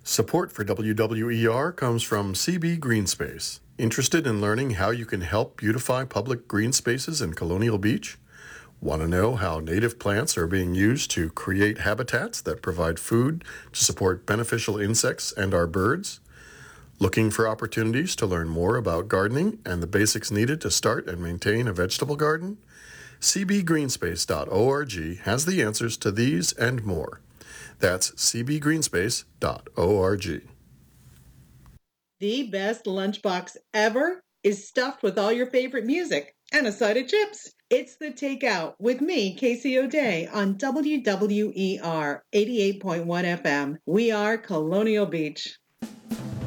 Support for WWER comes from CB Greenspace. Interested in learning how you can help beautify public green spaces in Colonial Beach? Want to know how native plants are being used to create habitats that provide food to support beneficial insects and our birds? Looking for opportunities to learn more about gardening and the basics needed to start and maintain a vegetable garden? cbgreenspace.org has the answers to these and more. That's cbgreenspace.org. The best lunchbox ever is stuffed with all your favorite music and a side of chips. It's The Takeout with me, Casey O'Day, on WWER 88.1 FM. We are Colonial Beach.